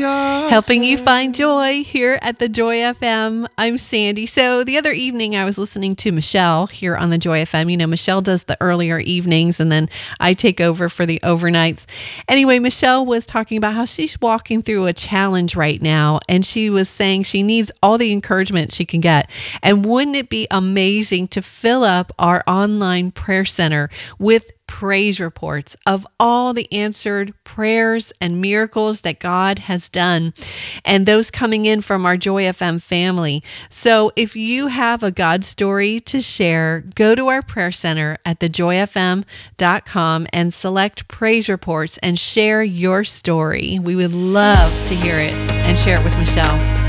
helping you find joy here at the Joy FM. I'm Sandy. So the other evening I was listening to Michelle here on the Joy FM. You know, Michelle does the earlier evenings and then I take over for the overnights. Anyway, Michelle was talking about how she's walking through a challenge right now, and she was saying she needs all the encouragement she can get. And wouldn't it be amazing to fill up our online prayer center with praise reports of all the answered prayers and miracles that God has done, and those coming in from our Joy FM family. So if you have a God story to share, go to our prayer center at thejoyfm.com and select praise reports and share your story. We would love to hear it and share it with Michelle.